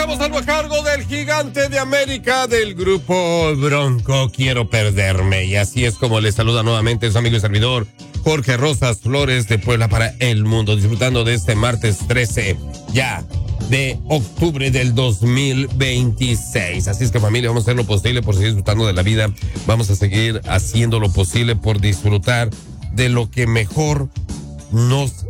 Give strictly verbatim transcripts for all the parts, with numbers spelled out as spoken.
Dejamos algo a cargo del gigante de América del grupo Bronco, Quiero Perderme. Y así es como le saluda nuevamente su amigo y servidor, Jorge Rosas Flores, de Puebla para el mundo, disfrutando de este martes trece ya de octubre del dos mil veintiséis. Así es que, familia, vamos a hacer lo posible por seguir disfrutando de la vida. Vamos a seguir haciendo lo posible por disfrutar de lo que mejor nos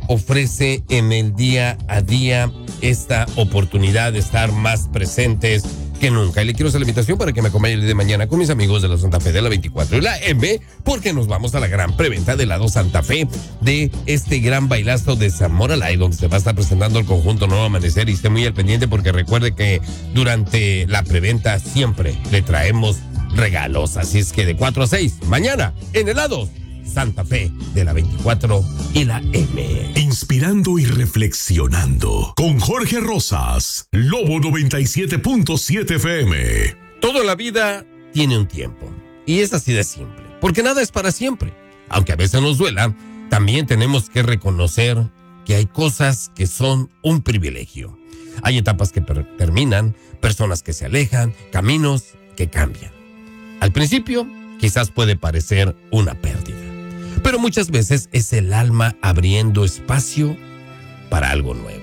ofrece en el día a día, esta oportunidad de estar más presentes que nunca. Y le quiero hacer la invitación para que me acompañe el día de mañana con mis amigos de la Santa Fe de la veinticuatro y la M, porque nos vamos a la gran preventa de lado Santa Fe de este gran bailazo de Zamora Live, donde se va a estar presentando el conjunto Nuevo Amanecer. Y esté muy al pendiente porque recuerde que durante la preventa siempre le traemos regalos. Así es que de cuatro a seis, mañana, en el lado Santa Fe de la veinticuatro y la M. Inspirando y reflexionando con Jorge Rosas, Lobo noventa y siete punto siete F M. Toda la vida tiene un tiempo y es así de simple, porque nada es para siempre. Aunque a veces nos duela, también tenemos que reconocer que hay cosas que son un privilegio. Hay etapas que per- terminan, personas que se alejan, caminos que cambian. Al principio, quizás puede parecer una pérdida, pero muchas veces es el alma abriendo espacio para algo nuevo.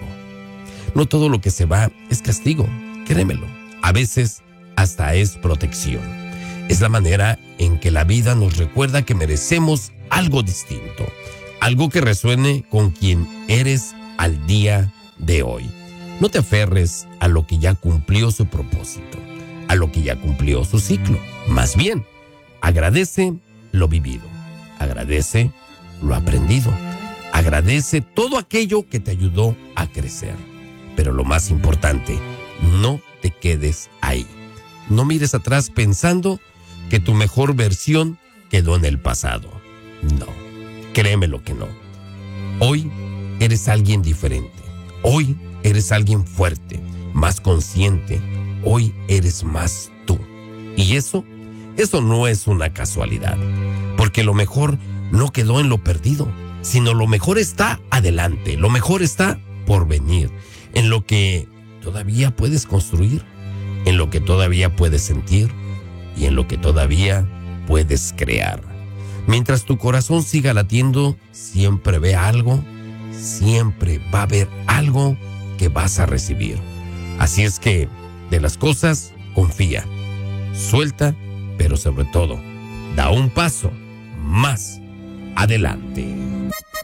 No todo lo que se va es castigo, créemelo. A veces hasta es protección. Es la manera en que la vida nos recuerda que merecemos algo distinto, algo que resuene con quien eres al día de hoy. No te aferres a lo que ya cumplió su propósito, a lo que ya cumplió su ciclo. Más bien, agradece lo vivido. Agradece lo aprendido. Agradece todo aquello que te ayudó a crecer. Pero lo más importante, no te quedes ahí. No mires atrás pensando que tu mejor versión quedó en el pasado. No, créeme lo que no. Hoy eres alguien diferente. Hoy eres alguien fuerte, más consciente. Hoy eres más tú. Y eso, eso no es una casualidad. Porque lo mejor no quedó en lo perdido, sino lo mejor está adelante, lo mejor está por venir, en lo que todavía puedes construir, en lo que todavía puedes sentir y en lo que todavía puedes crear. Mientras tu corazón siga latiendo, siempre ve algo, siempre va a haber algo que vas a recibir. Así es que de las cosas, confía, suelta, pero sobre todo, da un paso más adelante.